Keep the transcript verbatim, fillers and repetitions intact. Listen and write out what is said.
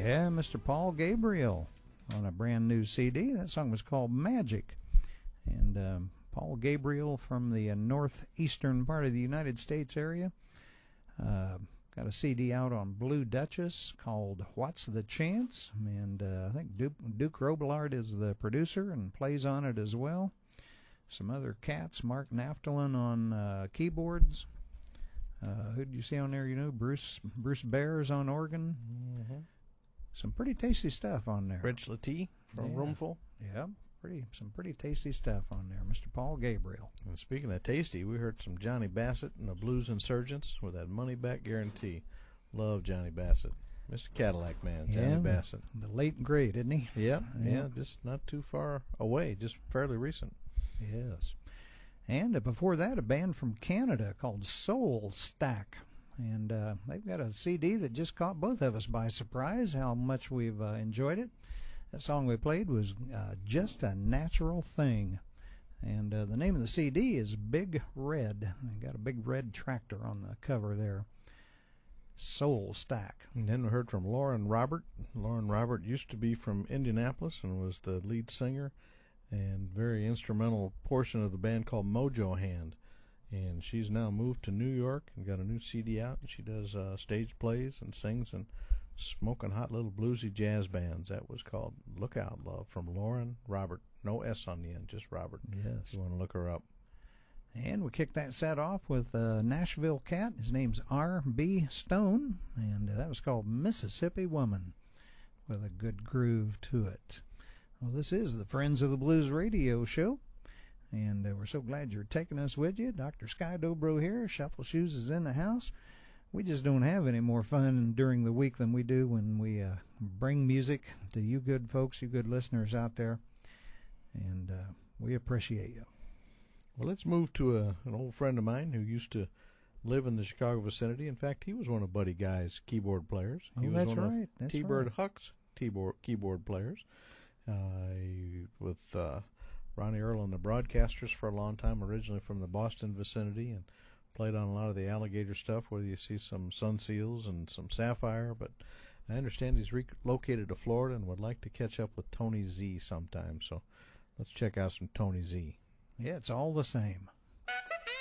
Yeah, Mister Paul Gabriel on a brand new C D. That song was called Magic. And um, Paul Gabriel from the uh, northeastern part of the United States area. Uh, got a C D out on Blue Duchess called What's the Chance? And uh, I think Duke, Duke Robillard is the producer and plays on it as well. Some other cats, Mark Naftalin on uh, keyboards. Uh, who did you see on there? You know, Bruce Bruce Bears on organ. Mm-hmm. Some pretty tasty stuff on there. Rich Lattee from yeah. Roomful. Yeah, pretty some pretty tasty stuff on there, Mister Paul Gabriel. And speaking of tasty, we heard some Johnny Bassett and the Blues Insurgents with that money back guarantee. Love Johnny Bassett. Mister Cadillac Man, Johnny yeah, Bassett. The late and great, isn't he? Yeah, yeah, yeah, just not too far away, just fairly recent. Yes. And uh, before that, a band from Canada called Soul Stack. And uh, they've got a C D that just caught both of us by surprise, how much we've uh, enjoyed it. That song we played was uh, Just a Natural Thing. And uh, the name of the C D is Big Red. They got a big red tractor on the cover there. Soul Stack. And then we heard from Lauren Robert. Lauren Robert used to be from Indianapolis and was the lead singer and very instrumental portion of the band called Mojo Hand. And she's now moved to New York and got a new C D out. And she does uh, stage plays and sings and smoking hot little bluesy jazz bands. That was called Look Out Love from Lauren Robert. No S on the end, just Robert. Yes. If you want to look her up. And we kicked that set off with a Nashville cat. His name's R B Stone, and uh, that was called Mississippi Woman, with a good groove to it. Well, this is the Friends of the Blues radio show, and uh, we're so glad you're taking us with you. Doctor Sky Dobro here. Shuffle Shoes is in the house. We just don't have any more fun during the week than we do when we uh, bring music to you good folks, you good listeners out there, and uh, we appreciate you. Well, let's move to a, an old friend of mine who used to live in the Chicago vicinity. In fact, he was one of Buddy Guy's keyboard players. He oh, was that's one right. of T-Bird right. Huck's keyboard, keyboard players. Uh, he, with uh, Ronnie Earl and the Broadcasters for a long time, originally from the Boston vicinity, and played on a lot of the Alligator stuff, where you see some Sun Seals and some Sapphire. But I understand he's relocated to Florida and would like to catch up with Tony Z sometime. So let's check out some Tony Z. Yeah, it's all the same.